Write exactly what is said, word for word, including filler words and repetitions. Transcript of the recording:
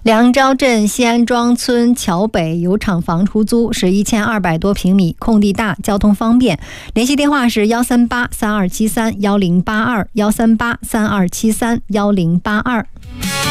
梁昭镇西安庄村桥北有厂房出租，是一千二百多平米，空地大，交通方便。联系电话是幺三八三二七三幺零八二幺三八三二七三幺零八二。